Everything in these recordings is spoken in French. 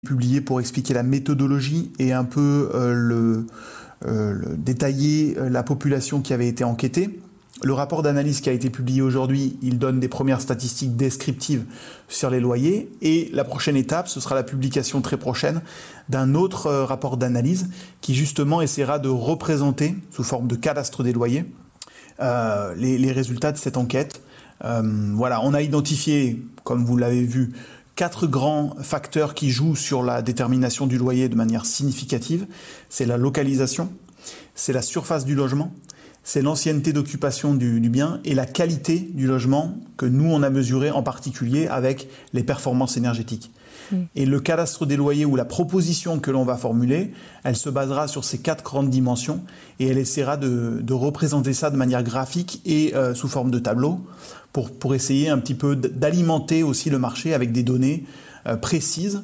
publié pour expliquer la méthodologie et un peu détailler la population qui avait été enquêtée. Le rapport d'analyse qui a été publié aujourd'hui, il donne des premières statistiques descriptives sur les loyers. Et la prochaine étape, ce sera la publication très prochaine d'un autre rapport d'analyse qui justement essaiera de représenter, sous forme de cadastre des loyers, les résultats de cette enquête. Voilà, on a identifié, comme vous l'avez vu, 4 grands facteurs qui jouent sur la détermination du loyer de manière significative. C'est la localisation, c'est la surface du logement, c'est l'ancienneté d'occupation du bien et la qualité du logement que nous, on a mesuré en particulier avec les performances énergétiques. Et le cadastre des loyers ou la proposition que l'on va formuler, elle se basera sur ces 4 grandes dimensions et elle essaiera de représenter ça de manière graphique et sous forme de tableau pour essayer un petit peu d'alimenter aussi le marché avec des données précises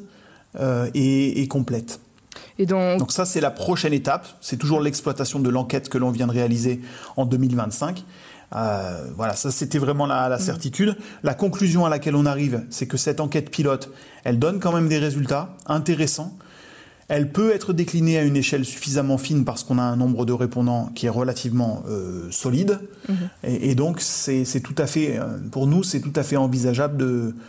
et complètes. Et donc ça, c'est la prochaine étape. C'est toujours l'exploitation de l'enquête que l'on vient de réaliser en 2025. Voilà, ça c'était vraiment la certitude. La conclusion à laquelle on arrive, c'est que cette enquête pilote, elle donne quand même des résultats intéressants. Elle peut être déclinée à une échelle suffisamment fine parce qu'on a un nombre de répondants qui est relativement solide. Et donc c'est tout à fait, pour nous, c'est tout à fait envisageable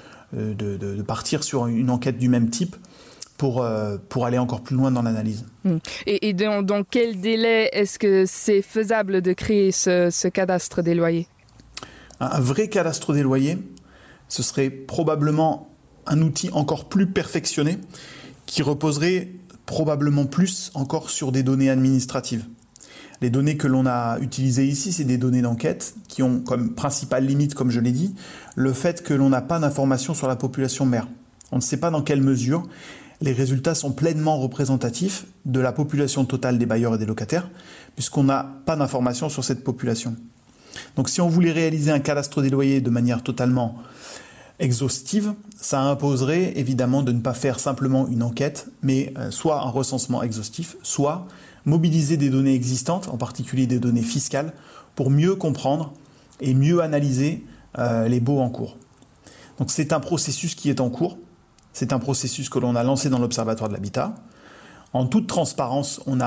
de partir sur une enquête du même type pour aller encore plus loin dans l'analyse. Et dans quel délai est-ce que c'est faisable de créer ce cadastre des loyers ? Un vrai cadastre des loyers, ce serait probablement un outil encore plus perfectionné qui reposerait probablement plus encore sur des données administratives. Les données que l'on a utilisées ici, c'est des données d'enquête qui ont comme principale limite, comme je l'ai dit, le fait que l'on n'a pas d'informations sur la population mère. On ne sait pas dans quelle mesure les résultats sont pleinement représentatifs de la population totale des bailleurs et des locataires, puisqu'on n'a pas d'informations sur cette population. Donc si on voulait réaliser un cadastre des loyers de manière totalement exhaustive, ça imposerait évidemment de ne pas faire simplement une enquête, mais soit un recensement exhaustif, soit mobiliser des données existantes, en particulier des données fiscales, pour mieux comprendre et mieux analyser les baux en cours. Donc c'est un processus qui est en cours. C'est un processus que l'on a lancé dans l'Observatoire de l'Habitat. En toute transparence, on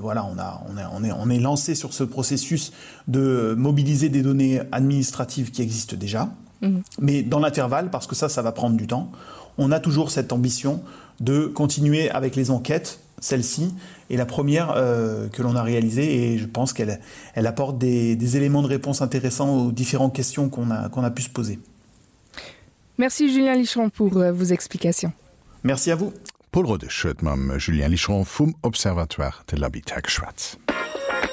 est lancé sur ce processus de mobiliser des données administratives qui existent déjà. Mais dans l'intervalle, parce que ça va prendre du temps, on a toujours cette ambition de continuer avec les enquêtes, celle-ci est la première que l'on a réalisée et je pense qu'elle apporte des éléments de réponse intéressants aux différentes questions qu'on a pu se poser. Merci Julien Licheron pour vos explications. Merci à vous. Paul Rodech huet mam Julien Licheron vum Observatoire de l'Habitat geschwatzt.